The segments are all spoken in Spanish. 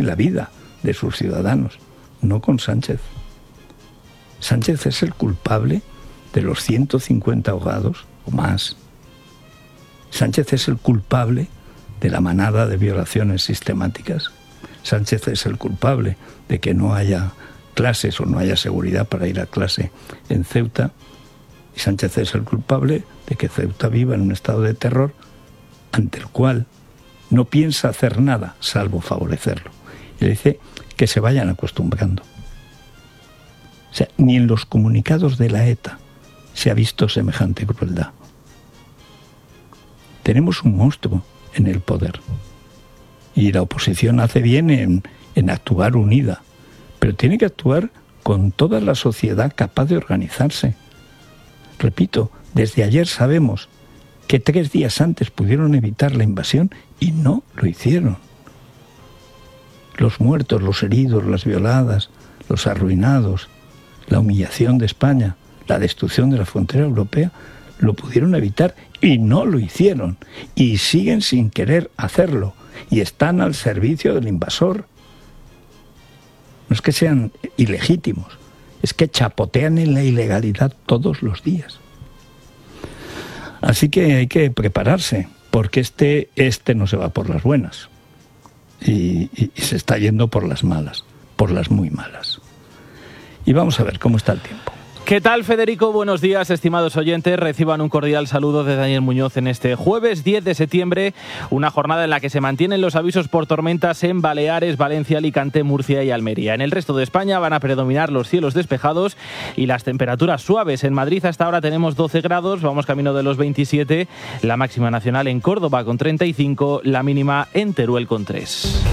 y la vida de sus ciudadanos, no con Sánchez. Sánchez es el culpable de los 150 ahogados o más. Sánchez es el culpable de la manada de violaciones sistemáticas. Sánchez es el culpable de que no haya clases o no haya seguridad para ir a clase en Ceuta. Y Sánchez es el culpable de que Ceuta viva en un estado de terror ante el cual no piensa hacer nada salvo favorecerlo. Y le dice que se vayan acostumbrando. O sea, ni en los comunicados de la ETA se ha visto semejante crueldad. Tenemos un monstruo en el poder. Y la oposición hace bien en actuar unida, pero tiene que actuar con toda la sociedad capaz de organizarse. Repito, desde ayer sabemos que 3 días antes pudieron evitar la invasión y no lo hicieron. Los muertos, los heridos, las violadas, los arruinados, la humillación de España, la destrucción de la frontera europea, lo pudieron evitar y no lo hicieron. Y siguen sin querer hacerlo. Y están al servicio del invasor. No es que sean ilegítimos, es que chapotean en la ilegalidad todos los días. Así que hay que prepararse, porque este no se va por las buenas. Y se está yendo por las malas, por las muy malas. Y vamos a ver cómo está el tiempo. ¿Qué tal, Federico? Buenos días, estimados oyentes. Reciban un cordial saludo de Daniel Muñoz en este jueves 10 de septiembre, una jornada en la que se mantienen los avisos por tormentas en Baleares, Valencia, Alicante, Murcia y Almería. En el resto de España van a predominar los cielos despejados y las temperaturas suaves. En Madrid hasta ahora tenemos 12 grados, vamos camino de los 27, la máxima nacional en Córdoba con 35, la mínima en Teruel con 3.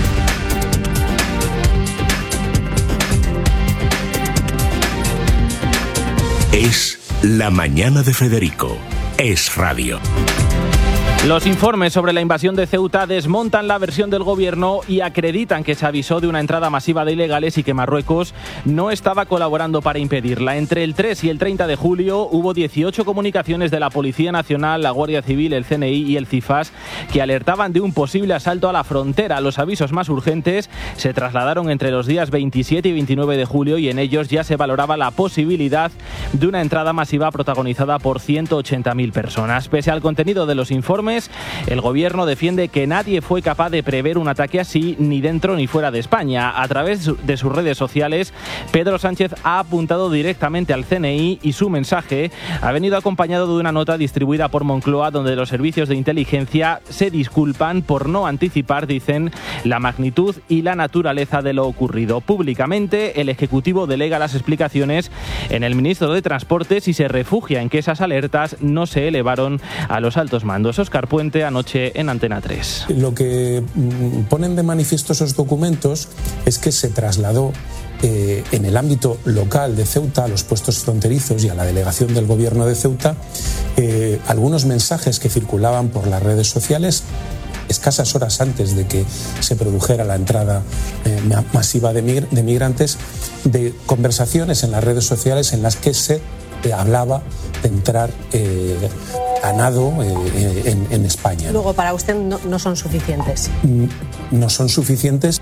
Es La Mañana de Federico. Es radio. Los informes sobre la invasión de Ceuta desmontan la versión del gobierno y acreditan que se avisó de una entrada masiva de ilegales y que Marruecos no estaba colaborando para impedirla. Entre el 3 y el 30 de julio hubo 18 comunicaciones de la Policía Nacional, la Guardia Civil, el CNI y el CIFAS que alertaban de un posible asalto a la frontera. Los avisos más urgentes se trasladaron entre los días 27 y 29 de julio y en ellos ya se valoraba la posibilidad de una entrada masiva protagonizada por 180.000 personas. Pese al contenido de los informes, el gobierno defiende que nadie fue capaz de prever un ataque así ni dentro ni fuera de España. A través de sus redes sociales, Pedro Sánchez ha apuntado directamente al CNI y su mensaje ha venido acompañado de una nota distribuida por Moncloa donde los servicios de inteligencia se disculpan por no anticipar, dicen, la magnitud y la naturaleza de lo ocurrido. Públicamente, el Ejecutivo delega las explicaciones en el ministro de Transportes y se refugia en que esas alertas no se elevaron a los altos mandos. Óscar Puente, anoche en Antena 3. Lo que ponen de manifiesto esos documentos es que se trasladó en el ámbito local de Ceuta, a los puestos fronterizos y a la delegación del gobierno de Ceuta, algunos mensajes que circulaban por las redes sociales escasas horas antes de que se produjera la entrada masiva de migrantes, de conversaciones en las redes sociales en las que se hablaba de entrar a nado en España. Luego, para usted no son suficientes. No son suficientes.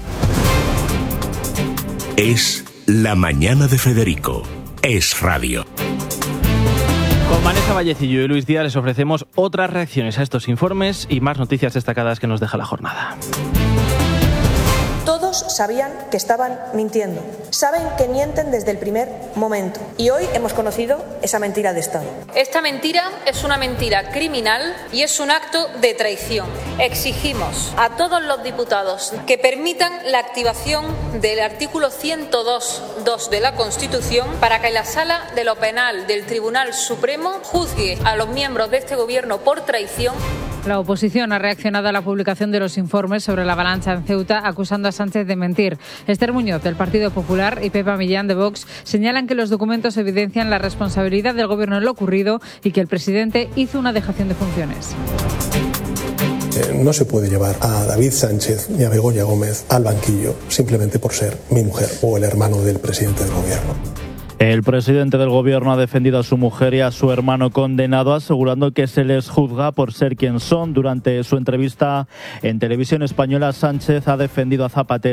Es La Mañana de Federico. Es radio. Con Vanessa Vallecillo y Luis Díaz les ofrecemos otras reacciones a estos informes y más noticias destacadas que nos deja la jornada. Todos sabían que estaban mintiendo. Saben que mienten desde el primer momento. Y hoy hemos conocido esa mentira de Estado. Esta mentira es una mentira criminal y es un acto de traición. Exigimos a todos los diputados que permitan la activación del artículo 102.2 de la Constitución para que la Sala de lo Penal del Tribunal Supremo juzgue a los miembros de este gobierno por traición. La oposición ha reaccionado a la publicación de los informes sobre la avalancha en Ceuta, acusando a Sánchez de mentir. Esther Muñoz, del Partido Popular, y Pepa Millán, de Vox, señalan que los documentos evidencian la responsabilidad del gobierno en lo ocurrido y que el presidente hizo una dejación de funciones. No se puede llevar a David Sánchez ni a Begoña Gómez al banquillo simplemente por ser mi mujer o el hermano del presidente del gobierno. El presidente del gobierno ha defendido a su mujer y a su hermano condenado, asegurando que se les juzga por ser quien son. Durante su entrevista en Televisión Española, Sánchez ha defendido a Zapatero